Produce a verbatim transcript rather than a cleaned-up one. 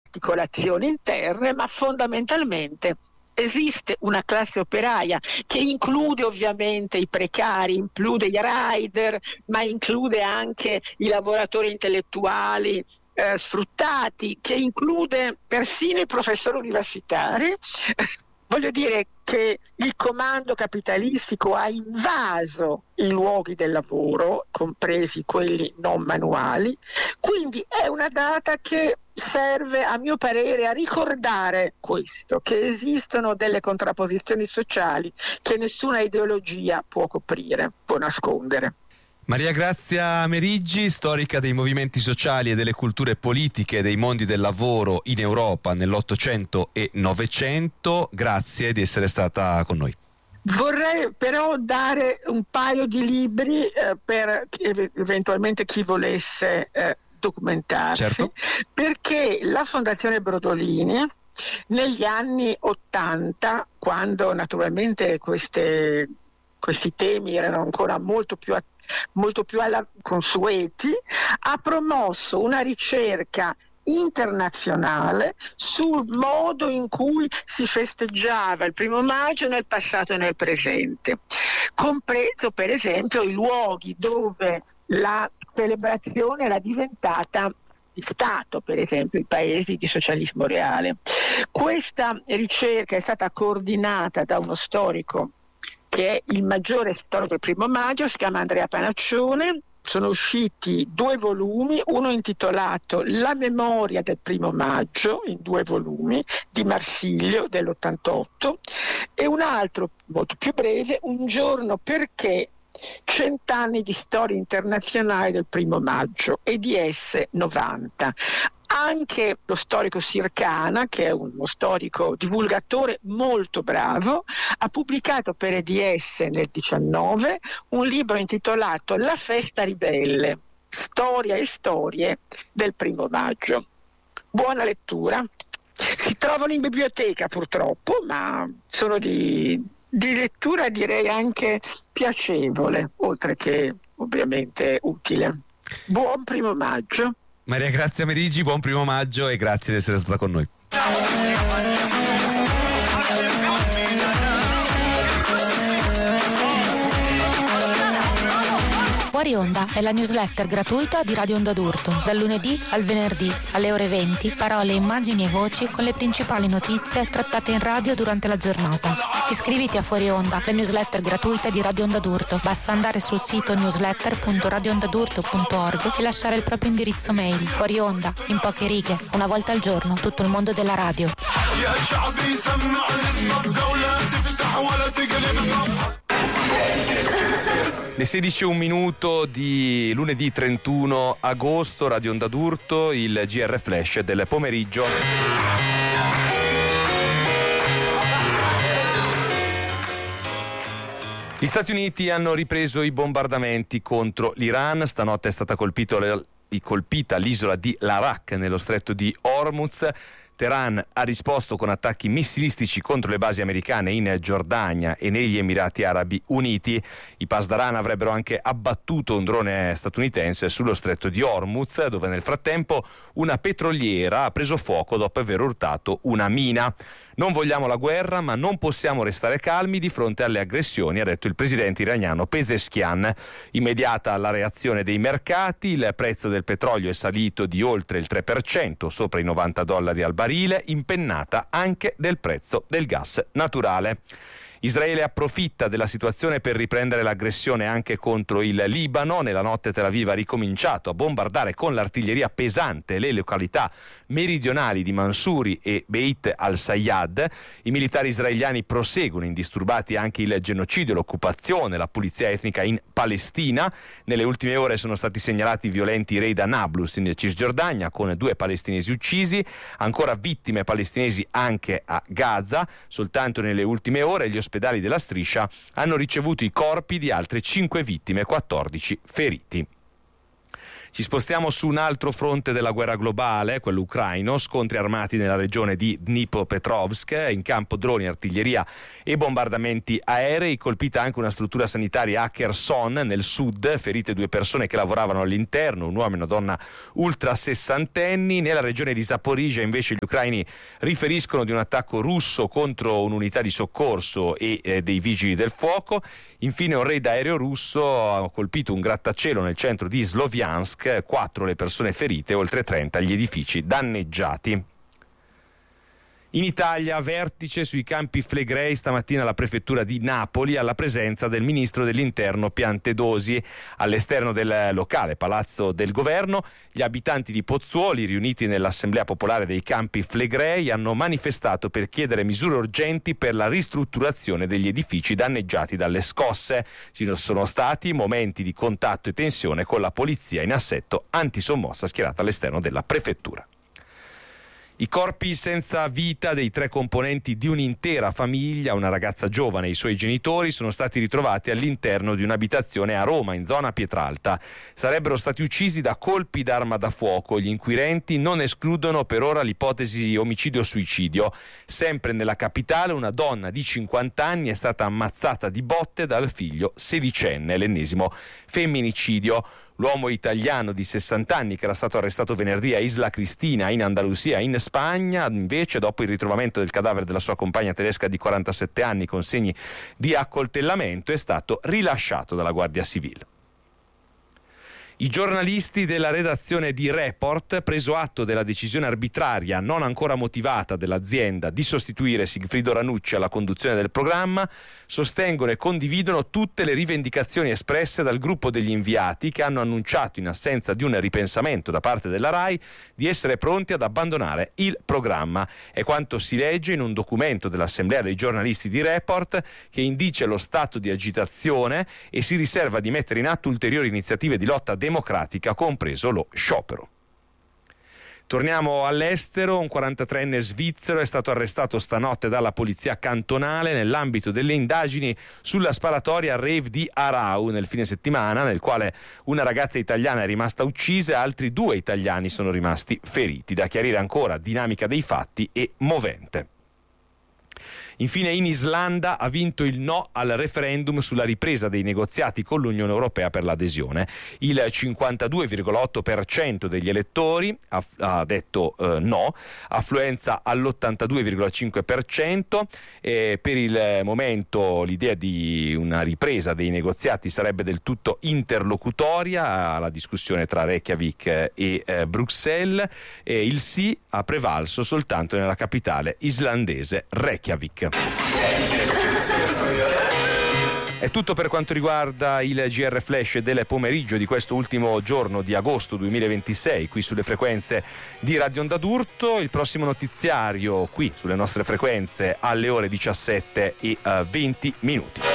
articolazioni interne, ma fondamentalmente esiste una classe operaia che include ovviamente i precari, include i rider, ma include anche i lavoratori intellettuali eh, sfruttati, che include persino i professori universitari. Voglio dire che il comando capitalistico ha invaso i luoghi del lavoro, compresi quelli non manuali, quindi è una data che serve, a mio parere, a ricordare questo, che esistono delle contrapposizioni sociali che nessuna ideologia può coprire, può nascondere. Maria Grazia Meriggi, storica dei movimenti sociali e delle culture politiche dei mondi del lavoro in Europa nell'Ottocento e Novecento, grazie di essere stata con noi. Vorrei però dare un paio di libri eh, per eventualmente chi volesse eh, documentarsi, certo. Perché la Fondazione Brodolini negli anni Ottanta, quando naturalmente queste, questi temi erano ancora molto più attivi, molto più alla consueti, ha promosso una ricerca internazionale sul modo in cui si festeggiava il primo maggio nel passato e nel presente, compreso per esempio i luoghi dove la celebrazione era diventata di Stato, per esempio i paesi di socialismo reale. Questa ricerca è stata coordinata da uno storico che è il maggiore storico del primo maggio, si chiama Andrea Panaccione. Sono usciti due volumi, uno intitolato La memoria del primo maggio, in due volumi, di Marsiglio dell'ottantotto, e un altro molto più breve, Un giorno perché, cent'anni di storia internazionale del primo maggio, E D S novanta. Anche lo storico Sircana, che è uno storico divulgatore molto bravo, ha pubblicato per E D S nel diciannove un libro intitolato La festa ribelle, storia e storie del primo maggio. Buona lettura. Si trovano in biblioteca purtroppo, ma sono di, di lettura direi anche piacevole, oltre che ovviamente utile. Buon primo maggio. Maria Grazia Meriggi, buon primo maggio e grazie di essere stata con noi. Fuori Onda è la newsletter gratuita di Radio Onda d'Urto, dal lunedì al venerdì alle ore venti, parole, immagini e voci con le principali notizie trattate in radio durante la giornata. Iscriviti a Fuori Onda, la newsletter gratuita di Radio Onda d'Urto. Basta andare sul sito newsletter punto radio onda d'urto punto org e lasciare il proprio indirizzo mail. Fuori Onda, in poche righe, una volta al giorno, tutto il mondo della radio. Le sedici e un minuto di lunedì trentuno agosto, Radio Onda d'Urto, il G R Flash del pomeriggio. Gli Stati Uniti hanno ripreso i bombardamenti contro l'Iran. Stanotte è stata colpito, colpita l'isola di Larak nello stretto di Hormuz. Teheran ha risposto con attacchi missilistici contro le basi americane in Giordania e negli Emirati Arabi Uniti. I Pasdaran avrebbero anche abbattuto un drone statunitense sullo stretto di Hormuz, dove nel frattempo una petroliera ha preso fuoco dopo aver urtato una mina. Non vogliamo la guerra, ma non possiamo restare calmi di fronte alle aggressioni, ha detto il presidente iraniano Pezeshkian. Immediata la reazione dei mercati, il prezzo del petrolio è salito di oltre il tre per cento, sopra i novanta dollari al barile, impennata anche del prezzo del gas naturale. Israele approfitta della situazione per riprendere l'aggressione anche contro il Libano. Nella notte Tel Aviv ha ricominciato a bombardare con l'artiglieria pesante le località meridionali di Mansuri e Beit al-Sayyad. I militari israeliani proseguono indisturbati anche il genocidio, l'occupazione, la pulizia etnica in Palestina. Nelle ultime ore sono stati segnalati violenti raid a Nablus in Cisgiordania con due palestinesi uccisi, ancora vittime palestinesi anche a Gaza. Soltanto nelle ultime ore gli ospedali della striscia hanno ricevuto i corpi di altre cinque vittime e quattordici feriti. Ci spostiamo su un altro fronte della guerra globale, quello ucraino, scontri armati nella regione di Dnipropetrovsk, in campo droni, artiglieria e bombardamenti aerei, colpita anche una struttura sanitaria a Kherson nel sud, ferite due persone che lavoravano all'interno, un uomo e una donna ultra sessantenni. Nella regione di Zaporizhzhia invece gli ucraini riferiscono di un attacco russo contro un'unità di soccorso e eh, dei vigili del fuoco. Infine un raid aereo russo ha colpito un grattacielo nel centro di Sloviansk, quattro le persone ferite, oltre trenta gli edifici danneggiati. In Italia, vertice sui campi Flegrei stamattina alla prefettura di Napoli alla presenza del ministro dell'Interno Piantedosi. All'esterno del locale Palazzo del Governo, gli abitanti di Pozzuoli, riuniti nell'Assemblea Popolare dei Campi Flegrei, hanno manifestato per chiedere misure urgenti per la ristrutturazione degli edifici danneggiati dalle scosse. Ci sono stati momenti di contatto e tensione con la polizia in assetto antisommossa schierata all'esterno della prefettura. I corpi senza vita dei tre componenti di un'intera famiglia, una ragazza giovane e i suoi genitori, sono stati ritrovati all'interno di un'abitazione a Roma, in zona Pietralta. Sarebbero stati uccisi da colpi d'arma da fuoco. Gli inquirenti non escludono per ora l'ipotesi omicidio-suicidio. Sempre nella capitale, una donna di cinquanta anni è stata ammazzata di botte dal figlio sedicenne, l'ennesimo femminicidio. L'uomo italiano di sessanta anni che era stato arrestato venerdì a Isla Cristina in Andalusia in Spagna, invece dopo il ritrovamento del cadavere della sua compagna tedesca di quarantasette anni con segni di accoltellamento, è stato rilasciato dalla Guardia Civile. I giornalisti della redazione di Report, preso atto della decisione arbitraria non ancora motivata dell'azienda di sostituire Sigfrido Ranucci alla conduzione del programma, sostengono e condividono tutte le rivendicazioni espresse dal gruppo degli inviati, che hanno annunciato, in assenza di un ripensamento da parte della RAI, di essere pronti ad abbandonare il programma. È quanto si legge in un documento dell'Assemblea dei giornalisti di Report, che indice lo stato di agitazione e si riserva di mettere in atto ulteriori iniziative di lotta democratica, compreso lo sciopero. Torniamo all'estero. Un quarantatreenne svizzero è stato arrestato stanotte dalla polizia cantonale nell'ambito delle indagini sulla sparatoria al rave di Arau nel fine settimana, nel quale una ragazza italiana è rimasta uccisa e altri due italiani sono rimasti feriti. Da chiarire ancora dinamica dei fatti e movente. Infine, in Islanda ha vinto il no al referendum sulla ripresa dei negoziati con l'Unione Europea per l'adesione. Il cinquantadue virgola otto per cento degli elettori ha, ha detto eh, no, affluenza all'ottantadue virgola cinque per cento. E per il momento l'idea di una ripresa dei negoziati sarebbe del tutto interlocutoria, la discussione tra Reykjavik e eh, Bruxelles, e il sì ha prevalso soltanto nella capitale islandese Reykjavik. È tutto per quanto riguarda il G R Flash del pomeriggio di questo ultimo giorno di agosto duemilaventisei qui sulle frequenze di Radio Onda d'Urto. Il prossimo notiziario qui sulle nostre frequenze alle ore diciassette e venti minuti.